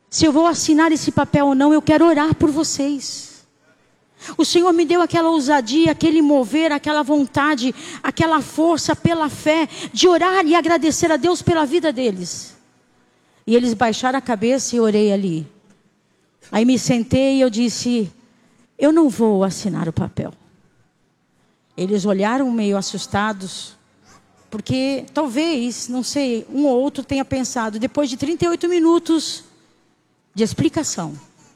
se eu vou assinar esse papel ou não, eu quero orar por vocês. O Senhor me deu aquela ousadia, aquele mover, aquela vontade, aquela força pela fé, de orar e agradecer a Deus pela vida deles. E eles baixaram a cabeça e orei ali. Aí me sentei e eu disse, eu não vou assinar o papel. Eles olharam meio assustados, porque talvez, não sei, um ou outro tenha pensado, depois de 38 minutos de explicação,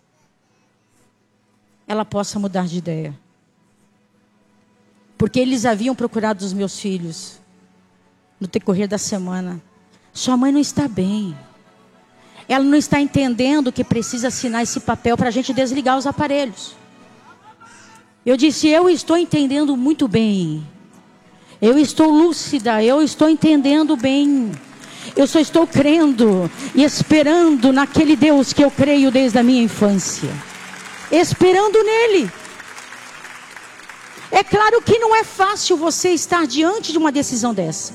ela possa mudar de ideia. Porque eles haviam procurado os meus filhos no decorrer da semana. Sua mãe não está bem. Ela não está entendendo que precisa assinar esse papel para a gente desligar os aparelhos. Eu disse, eu estou entendendo muito bem. Eu estou lúcida, eu estou entendendo bem. Eu só estou crendo e esperando naquele Deus que eu creio desde a minha infância. Esperando nele. É claro que não é fácil você estar diante de uma decisão dessa.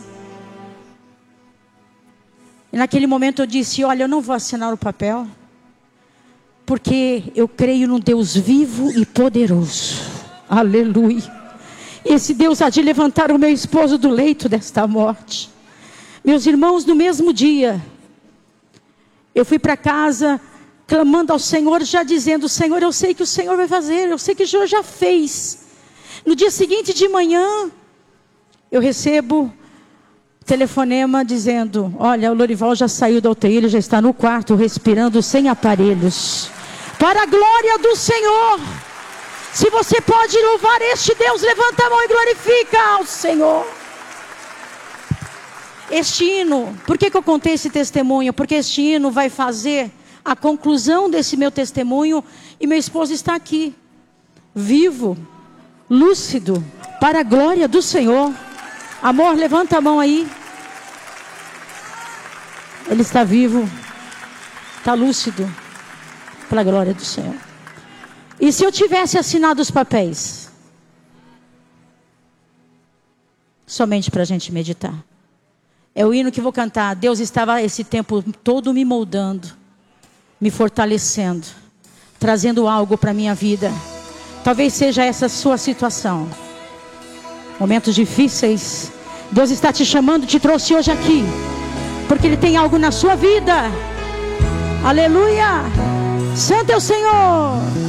E naquele momento eu disse, olha, eu não vou assinar o papel, porque eu creio num Deus vivo e poderoso. Aleluia. Esse Deus há de levantar o meu esposo do leito desta morte. Meus irmãos, no mesmo dia, eu fui para casa, clamando ao Senhor, já dizendo, Senhor, eu sei que o Senhor vai fazer, eu sei que o Senhor já fez. No dia seguinte de manhã, eu recebo telefonema dizendo, olha, o Lorival já saiu da UTI, ele já está no quarto, respirando sem aparelhos. Para a glória do Senhor. Se você pode louvar este Deus, levanta a mão e glorifica ao Senhor. Este hino, por que eu contei esse testemunho? Porque este hino vai fazer a conclusão desse meu testemunho, e meu esposo está aqui, vivo, lúcido, para a glória do Senhor. Amor, levanta a mão aí. Ele está vivo, está lúcido, para a glória do Senhor. E se eu tivesse assinado os papéis? Somente para a gente meditar. É o hino que vou cantar. Deus estava esse tempo todo me moldando, me fortalecendo, trazendo algo para a minha vida. Talvez seja essa a sua situação. Momentos difíceis. Deus está te chamando, te trouxe hoje aqui, porque Ele tem algo na sua vida. Aleluia. Santo é o Senhor.